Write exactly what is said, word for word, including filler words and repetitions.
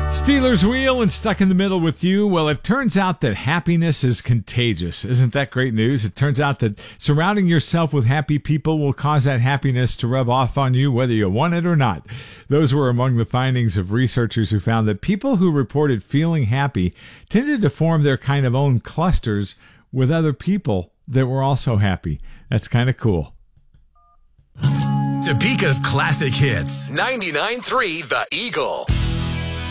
Steelers Wheel and Stuck in the Middle with you. Well, it turns out that happiness is contagious. Isn't that great news? It turns out that surrounding yourself with happy people will cause that happiness to rub off on you, whether you want it or not. Those were among the findings of researchers who found that people who reported feeling happy tended to form their kind of own clusters with other people that were also happy. That's kind of cool. Topeka's classic hits. ninety-nine point three The Eagle.